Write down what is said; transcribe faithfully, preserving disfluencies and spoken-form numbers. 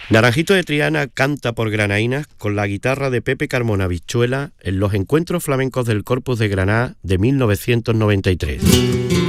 Naranjito de Triana canta por Granaínas con la guitarra de Pepe Carmona Bichuela en los encuentros flamencos del Corpus de Granada de mil novecientos noventa y tres.